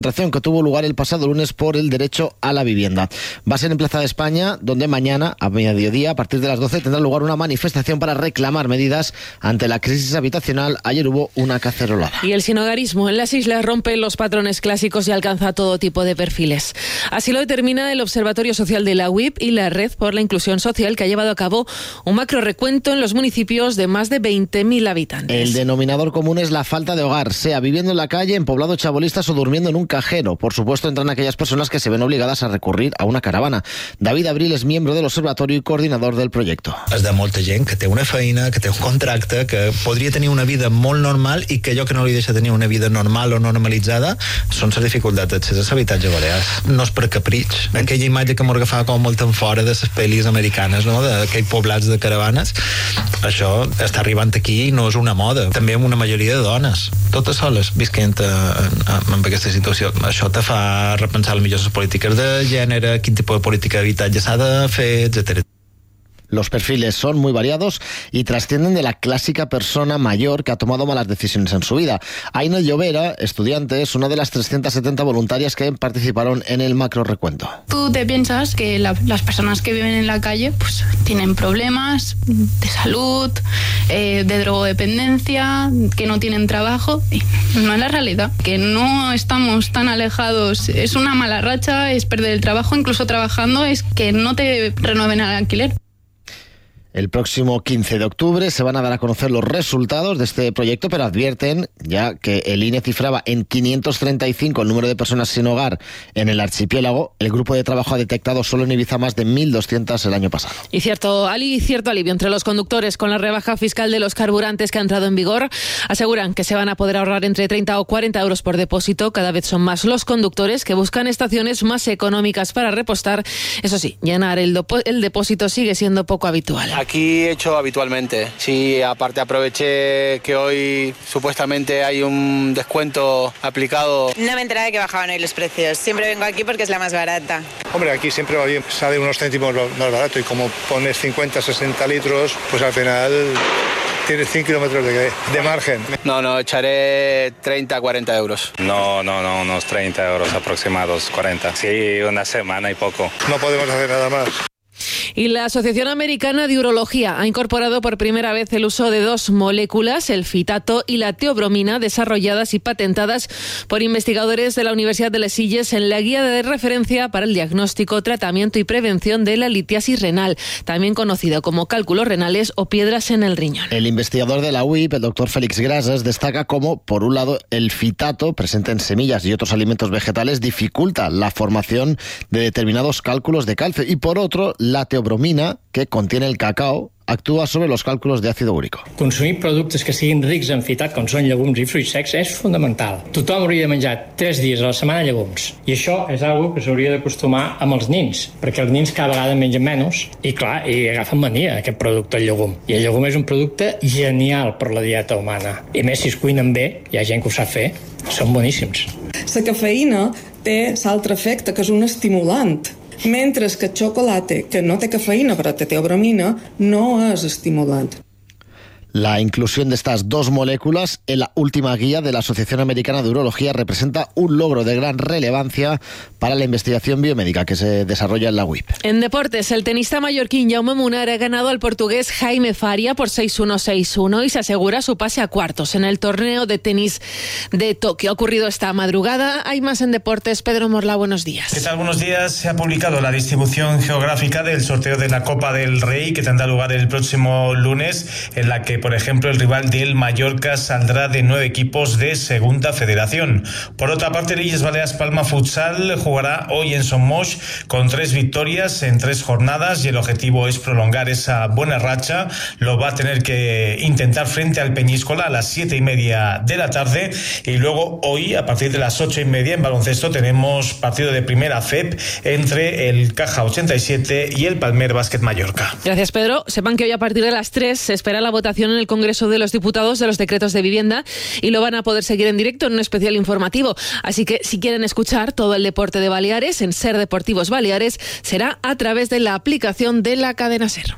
Que tuvo lugar el pasado lunes por el derecho a la vivienda. Va a ser en Plaza de España, donde mañana, a mediodía, a partir de las 12, tendrá lugar una manifestación para reclamar medidas ante la crisis habitacional. Ayer hubo una cacerolada. Y el sinhogarismo en las islas rompe los patrones clásicos y alcanza todo tipo de perfiles. Así lo determina el Observatorio Social de la UIP y la Red por la Inclusión Social, que ha llevado a cabo un macro recuento en los municipios de más de 20.000 habitantes. El denominador común es la falta de hogar, sea viviendo en la calle, en poblados chabolistas o durmiendo en un cajero. Por supuesto, entran aquellas personas que se ven obligadas a recurrir a una caravana. David Abril es miembro del observatorio y coordinador del proyecto. És de molta gent que té una feina, que té un contracte, que podria tenir una vida molt normal i que allò que no li deixa tenir una vida normal o normalitzada són les dificultats d'accés a l'habitatge balears. No és per capritx. Aquella imatge que m'agafava com molt en fora de les pel·lis americanes, no? D'aquells poblats de caravanes, això està arribant aquí i no és una moda. També amb una majoria de dones, totes soles, visquent en aquesta situació. Això te fa repensar millor les polítiques de gènere, quin tipus de política d'habitatge s'ha de fer, etc. Los perfiles son muy variados y trascienden de la clásica persona mayor que ha tomado malas decisiones en su vida. Aina Llovera, estudiante, es una de las 370 voluntarias que participaron en el macro recuento. Tú te piensas que las personas que viven en la calle pues tienen problemas de salud, de drogodependencia, que no tienen trabajo. Y no es la realidad, que no estamos tan alejados. Es una mala racha, es perder el trabajo, incluso trabajando, es que no te renueven el alquiler. El próximo 15 de octubre se van a dar a conocer los resultados de este proyecto, pero advierten ya que el INE cifraba en 535 el número de personas sin hogar en el archipiélago. El grupo de trabajo ha detectado solo en Ibiza más de 1.200 el año pasado. Y cierto alivio entre los conductores con la rebaja fiscal de los carburantes que ha entrado en vigor. Aseguran que se van a poder ahorrar entre 30 o 40 euros por depósito. Cada vez son más los conductores que buscan estaciones más económicas para repostar. Eso sí, llenar el depósito sigue siendo poco habitual. Aquí he hecho habitualmente. Sí, aparte aproveché que hoy supuestamente hay un descuento aplicado. No me enteraba de que bajaban hoy los precios. Siempre vengo aquí porque es la más barata. Hombre, aquí siempre sale unos céntimos más barato y como pones 50, 60 litros, pues al final tienes 100 kilómetros de margen. No, echaré 30, 40 euros. No, unos 30 euros aproximados, 40. Sí, una semana y poco. No podemos hacer nada más. Y la Asociación Americana de Urología ha incorporado por primera vez el uso de dos moléculas, el fitato y la teobromina, desarrolladas y patentadas por investigadores de la Universidad de Les Illes en la guía de referencia para el diagnóstico, tratamiento y prevención de la litiasis renal, también conocido como cálculos renales o piedras en el riñón. El investigador de la UIP, el doctor Félix Grasas, destaca cómo, por un lado, el fitato, presente en semillas y otros alimentos vegetales, dificulta la formación de determinados cálculos de calcio y, por otro, la teobromina, que contiene el cacao, actúa sobre los cálculos de ácido úrico. Consumir productes que siguin rics en fitat, com són llegums i fruits secs, és fundamental. Tothom hauria de menjar 3 dies a la setmana llegums. I això és algo que s'hauria d'acostumar amb els nins, perquè els nins cada vegada mengen menys i, clar, agafen mania a aquest producte, el llegum. I el llegum és un producte genial per la dieta humana. I més, si es cuinen bé, hi ha gent que ho sap fer, són boníssims. La cafeïna té l'altre efecte, que és un estimulant. Mentre que el xocolate, que no té cafeïna però té teobromina, no és estimulant. La inclusión de estas dos moléculas en la última guía de la Asociación Americana de Urología representa un logro de gran relevancia para la investigación biomédica que se desarrolla en la UIP. En deportes, el tenista mallorquín Jaume Munar ha ganado al portugués Jaime Faria por 6-1, 6-1 y se asegura su pase a cuartos en el torneo de tenis de Tokio. Ha ocurrido esta madrugada. Hay más en deportes. Pedro Morla, buenos días. ¿Qué tal? Buenos días. Se ha publicado la distribución geográfica del sorteo de la Copa del Rey que tendrá lugar el próximo lunes, en la que, por ejemplo, el rival del Mallorca saldrá de 9 equipos de Segunda Federación. Por otra parte, el Illes Balears Palma Futsal jugará hoy en Son Moix con 3 victorias en 3 jornadas y el objetivo es prolongar esa buena racha. Lo va a tener que intentar frente al Peñíscola a las 7:30 de la tarde y luego hoy a partir de las 8:30 en baloncesto tenemos partido de primera FEP entre el Caja 87 y el Palmer Básquet Mallorca. Gracias, Pedro. Sepan que hoy a partir de las 3 se espera la votación en el Congreso de los Diputados de los decretos de vivienda y lo van a poder seguir en directo en un especial informativo. Así que si quieren escuchar todo el deporte de Baleares en Ser Deportivos Baleares, será a través de la aplicación de la cadena Ser.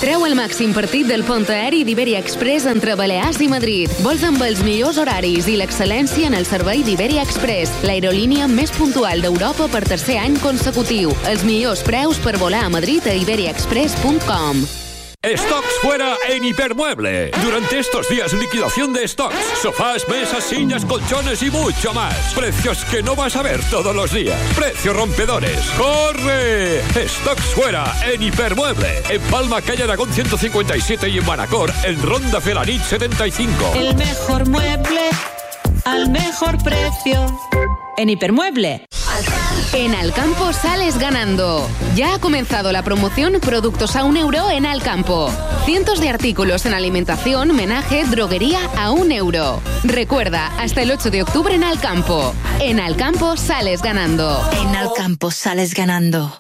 Treu el màxim partit del pont aeri d'Iberia Express entre Balears i Madrid. Vols amb els millors horaris i l'excel·lència en el servei d'Iberia Express, l'aerolínia més puntual d'Europa per tercer any consecutiu. Els millors preus per volar a Madrid a iberiaexpress.com. Stocks fuera en Hipermueble. Durante estos días, liquidación de stocks. Sofás, mesas, sillas, colchones y mucho más. Precios que no vas a ver todos los días. Precios rompedores. ¡Corre! Stocks fuera en Hipermueble. En Palma, calle Aragón 157 y en Manacor, en Ronda Felanit 75. El mejor mueble al mejor precio. En Hipermueble. En Alcampo sales ganando. Ya ha comenzado la promoción Productos a €1 en Alcampo. Cientos de artículos en alimentación, menaje, droguería a €1. Recuerda, hasta el 8 de octubre en Alcampo. En Alcampo sales ganando. En Alcampo sales ganando.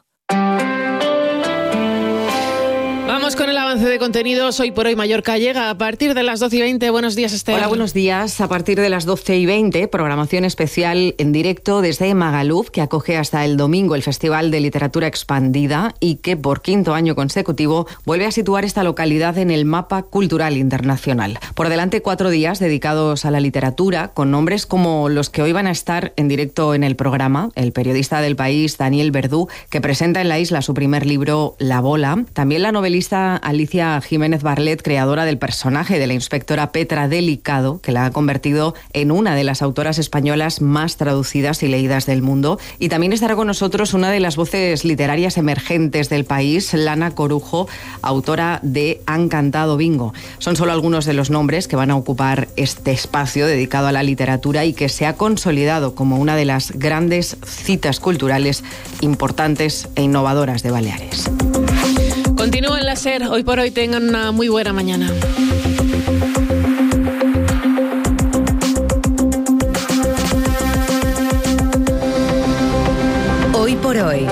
Vamos con el avance de contenidos. Hoy por hoy Mallorca llega a partir de las 12:20. Buenos días, Esther. Hola, buenos días. A partir de las 12:20, programación especial en directo desde Magaluf, que acoge hasta el domingo el Festival de Literatura Expandida y que por quinto año consecutivo vuelve a situar esta localidad en el mapa cultural internacional. Por delante 4 días dedicados a la literatura, con nombres como los que hoy van a estar en directo en el programa: el periodista del País, Daniel Verdú, que presenta en la isla su primer libro, La Bola. También la novelista Alicia Jiménez Barlet, creadora del personaje de la inspectora Petra Delicado, que la ha convertido en una de las autoras españolas más traducidas y leídas del mundo. Y también estará con nosotros una de las voces literarias emergentes del país, Lana Corujo, autora de Han cantado bingo. Son solo algunos de los nombres que van a ocupar este espacio dedicado a la literatura y que se ha consolidado como una de las grandes citas culturales importantes e innovadoras de Baleares. Continúa en la SER. Hoy por hoy tengan una muy buena mañana. Hoy por hoy,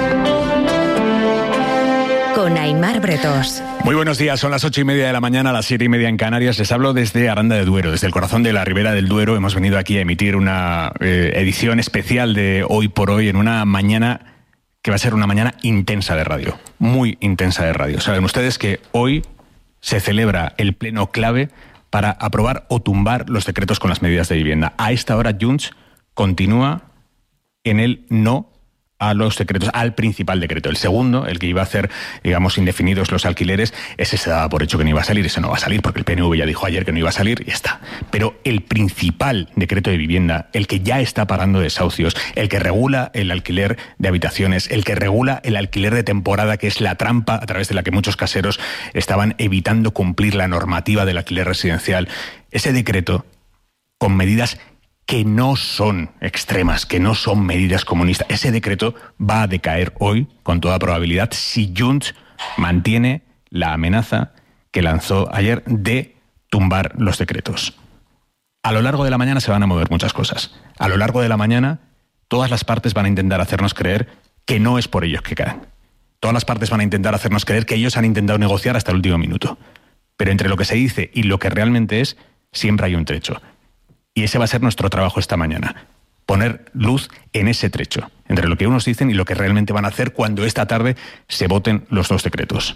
con Aimar Bretós. Muy buenos días, son las 8:30 de la mañana, las 7:30 en Canarias. Les hablo desde Aranda de Duero, desde el corazón de la Ribera del Duero. Hemos venido aquí a emitir una edición especial de Hoy por hoy en una mañana que va a ser una mañana intensa de radio, muy intensa de radio. Saben ustedes que hoy se celebra el pleno clave para aprobar o tumbar los decretos con las medidas de vivienda. A esta hora Junts continúa en el no a los decretos, al principal decreto. El segundo, el que iba a hacer, digamos, indefinidos los alquileres, ese se daba por hecho que no iba a salir, ese no va a salir porque el PNV ya dijo ayer que no iba a salir y ya está. Pero el principal decreto de vivienda, el que ya está parando desahucios, el que regula el alquiler de habitaciones, el que regula el alquiler de temporada, que es la trampa a través de la que muchos caseros estaban evitando cumplir la normativa del alquiler residencial, ese decreto, con medidas que no son extremas, que no son medidas comunistas. Ese decreto va a decaer hoy, con toda probabilidad, si Junts mantiene la amenaza que lanzó ayer de tumbar los decretos. A lo largo de la mañana se van a mover muchas cosas. A lo largo de la mañana, todas las partes van a intentar hacernos creer que no es por ellos que caen. Todas las partes van a intentar hacernos creer que ellos han intentado negociar hasta el último minuto. Pero entre lo que se dice y lo que realmente es, siempre hay un trecho. Y ese va a ser nuestro trabajo esta mañana. Poner luz en ese trecho, entre lo que unos dicen y lo que realmente van a hacer cuando esta tarde se voten los dos decretos.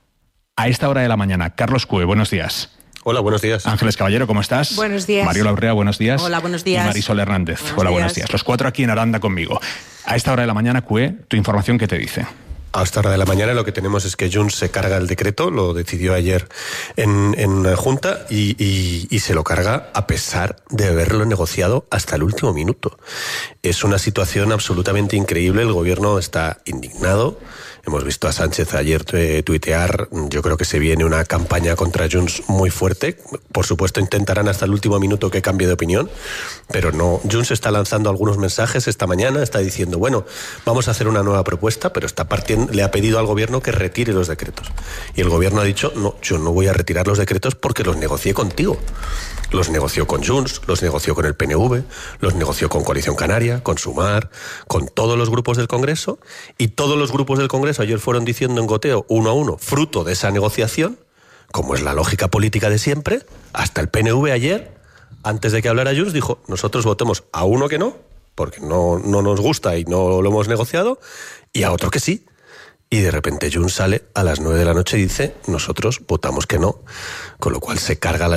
A esta hora de la mañana, Carlos Cue, buenos días. Hola, buenos días. Ángeles Caballero, ¿cómo estás? Buenos días. Mariola Urrea, buenos días. Hola, buenos días. Y Marisol Hernández. Hola, buenos días. Los cuatro aquí en Aranda conmigo. A esta hora de la mañana, Cue, tu información, ¿qué te dice? A esta hora de la mañana lo que tenemos es que Junts se carga el decreto, lo decidió ayer en una junta y se lo carga a pesar de haberlo negociado hasta el último minuto. Es una situación absolutamente increíble, el gobierno está indignado. Hemos visto a Sánchez ayer tuitear, yo creo que se viene una campaña contra Junts muy fuerte. Por supuesto intentarán hasta el último minuto que cambie de opinión, pero no. Junts está lanzando algunos mensajes esta mañana, está diciendo, bueno, vamos a hacer una nueva propuesta, pero le ha pedido al gobierno que retire los decretos. Y el gobierno ha dicho, no, yo no voy a retirar los decretos porque los negocié contigo. Los negoció con Junts, los negoció con el PNV, los negoció con Coalición Canaria, con Sumar, con todos los grupos del Congreso, y todos los grupos del Congreso ayer fueron diciendo en goteo, uno a uno, fruto de esa negociación, como es la lógica política de siempre, hasta el PNV ayer, antes de que hablara Junts, dijo, nosotros votemos a uno que no, porque no nos gusta y no lo hemos negociado, y a otro que sí. y de repente Junts sale a las 9 de la noche y dice, nosotros votamos que no, con lo cual se carga la